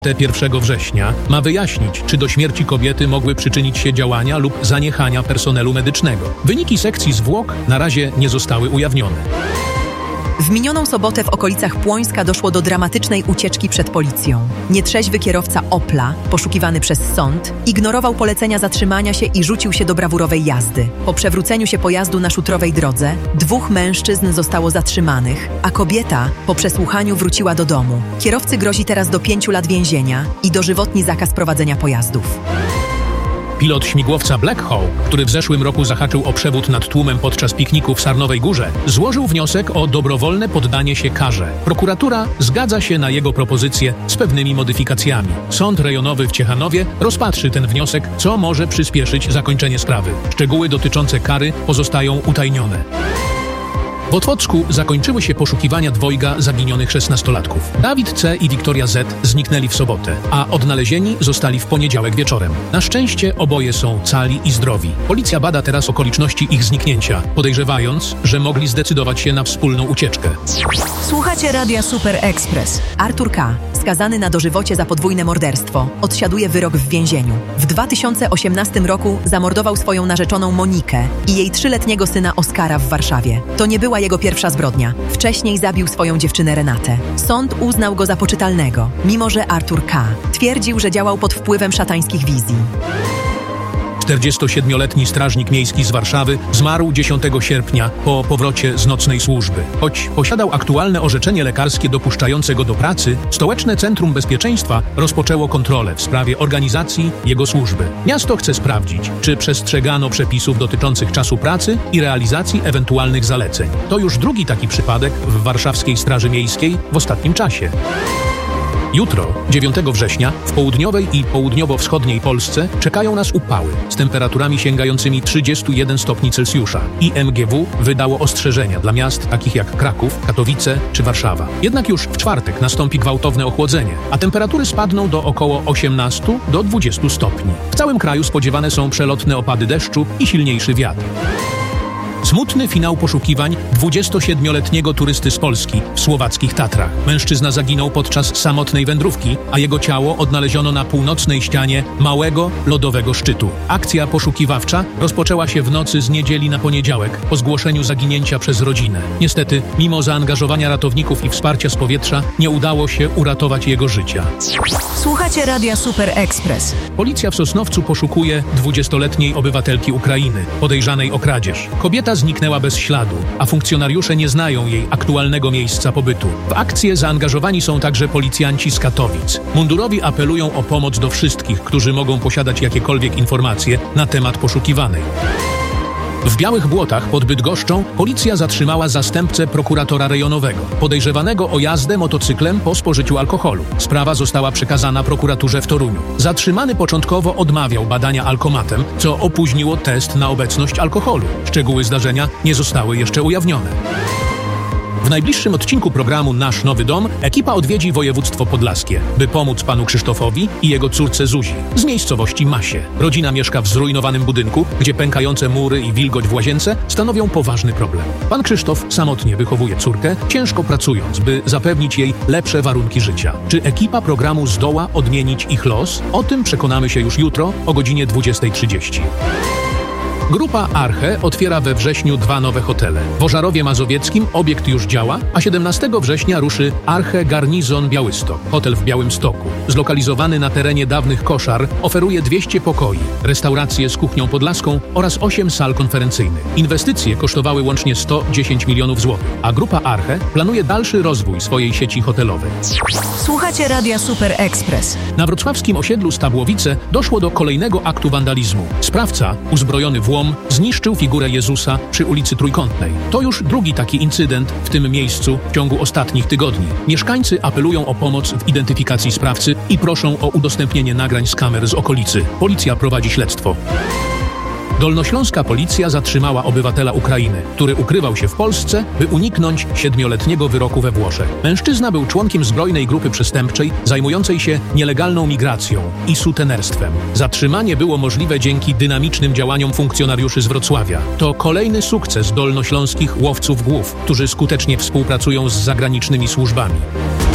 1 września ma wyjaśnić, czy do śmierci kobiety mogły przyczynić się działania lub zaniechania personelu medycznego. Wyniki sekcji zwłok na razie nie zostały ujawnione. W minioną sobotę w okolicach Płońska doszło do dramatycznej ucieczki przed policją. Nietrzeźwy kierowca Opla, poszukiwany przez sąd, ignorował polecenia zatrzymania się i rzucił się do brawurowej jazdy. Po przewróceniu się pojazdu na szutrowej drodze 2 mężczyzn zostało zatrzymanych, a kobieta po przesłuchaniu wróciła do domu. Kierowcy grozi teraz do 5 lat więzienia i dożywotni zakaz prowadzenia pojazdów. Pilot śmigłowca Black Hawk, który w zeszłym roku zahaczył o przewód nad tłumem podczas pikniku w Sarnowej Górze, złożył wniosek o dobrowolne poddanie się karze. Prokuratura zgadza się na jego propozycję z pewnymi modyfikacjami. Sąd rejonowy w Ciechanowie rozpatrzy ten wniosek, co może przyspieszyć zakończenie sprawy. Szczegóły dotyczące kary pozostają utajnione. W Otwocku zakończyły się poszukiwania dwojga zaginionych 16-latków. Dawid C. i Wiktoria Z. zniknęli w sobotę, a odnalezieni zostali w poniedziałek wieczorem. Na szczęście oboje są cali i zdrowi. Policja bada teraz okoliczności ich zniknięcia, podejrzewając, że mogli zdecydować się na wspólną ucieczkę. Słuchacie Radia Super Express. Artur K., skazany na dożywocie za podwójne morderstwo, odsiaduje wyrok w więzieniu. W 2018 roku zamordował swoją narzeczoną Monikę i jej 3-letniego syna Oskara w Warszawie. To nie była jego pierwsza zbrodnia. Wcześniej zabił swoją dziewczynę Renatę. Sąd uznał go za poczytalnego, mimo że Artur K. twierdził, że działał pod wpływem szatańskich wizji. 47-letni strażnik miejski z Warszawy zmarł 10 sierpnia po powrocie z nocnej służby. Choć posiadał aktualne orzeczenie lekarskie dopuszczające go do pracy, Stołeczne Centrum Bezpieczeństwa rozpoczęło kontrolę w sprawie organizacji jego służby. Miasto chce sprawdzić, czy przestrzegano przepisów dotyczących czasu pracy i realizacji ewentualnych zaleceń. To już drugi taki przypadek w warszawskiej Straży Miejskiej w ostatnim czasie. Jutro, 9 września, w południowej i południowo-wschodniej Polsce czekają nas upały z temperaturami sięgającymi 31 stopni Celsjusza. IMGW wydało ostrzeżenia dla miast takich jak Kraków, Katowice czy Warszawa. Jednak już w czwartek nastąpi gwałtowne ochłodzenie, a temperatury spadną do około 18 do 20 stopni. W całym kraju spodziewane są przelotne opady deszczu i silniejszy wiatr. Smutny finał poszukiwań 27-letniego turysty z Polski w słowackich Tatrach. Mężczyzna zaginął podczas samotnej wędrówki, a jego ciało odnaleziono na północnej ścianie małego, lodowego szczytu. Akcja poszukiwawcza rozpoczęła się w nocy z niedzieli na poniedziałek po zgłoszeniu zaginięcia przez rodzinę. Niestety, mimo zaangażowania ratowników i wsparcia z powietrza, nie udało się uratować jego życia. Słuchacie Radia Super Express. Policja w Sosnowcu poszukuje 20-letniej obywatelki Ukrainy, podejrzanej o kradzież. Kobieta zniknęła bez śladu, a funkcjonariusze nie znają jej aktualnego miejsca pobytu. W akcję zaangażowani są także policjanci z Katowic. Mundurowi apelują o pomoc do wszystkich, którzy mogą posiadać jakiekolwiek informacje na temat poszukiwanej. W Białych Błotach pod Bydgoszczą policja zatrzymała zastępcę prokuratora rejonowego, podejrzewanego o jazdę motocyklem po spożyciu alkoholu. Sprawa została przekazana prokuraturze w Toruniu. Zatrzymany początkowo odmawiał badania alkomatem, co opóźniło test na obecność alkoholu. Szczegóły zdarzenia nie zostały jeszcze ujawnione. W najbliższym odcinku programu Nasz Nowy Dom ekipa odwiedzi województwo podlaskie, by pomóc panu Krzysztofowi i jego córce Zuzi z miejscowości Masie. Rodzina mieszka w zrujnowanym budynku, gdzie pękające mury i wilgoć w łazience stanowią poważny problem. Pan Krzysztof samotnie wychowuje córkę, ciężko pracując, by zapewnić jej lepsze warunki życia. Czy ekipa programu zdoła odmienić ich los? O tym przekonamy się już jutro o godzinie 20:30. Grupa Arche otwiera we wrześniu 2 nowe hotele. W Ożarowie Mazowieckim obiekt już działa, a 17 września ruszy Arche Garnizon Białystok, hotel w Białymstoku. Zlokalizowany na terenie dawnych koszar, oferuje 200 pokoi, restaurację z kuchnią podlaską oraz 8 sal konferencyjnych. Inwestycje kosztowały łącznie 110 milionów złotych, a grupa Arche planuje dalszy rozwój swojej sieci hotelowej. Słuchacie Radia Super Express. Na wrocławskim osiedlu Stabłowice doszło do kolejnego aktu wandalizmu. Sprawca, uzbrojony w łom, zniszczył figurę Jezusa przy ulicy Trójkątnej. To już drugi taki incydent w tym miejscu w ciągu ostatnich tygodni. Mieszkańcy apelują o pomoc w identyfikacji sprawcy i proszą o udostępnienie nagrań z kamer z okolicy. Policja prowadzi śledztwo. Dolnośląska policja zatrzymała obywatela Ukrainy, który ukrywał się w Polsce, by uniknąć 7-letniego wyroku we Włoszech. Mężczyzna był członkiem zbrojnej grupy przestępczej zajmującej się nielegalną migracją i sutenerstwem. Zatrzymanie było możliwe dzięki dynamicznym działaniom funkcjonariuszy z Wrocławia. To kolejny sukces dolnośląskich łowców głów, którzy skutecznie współpracują z zagranicznymi służbami.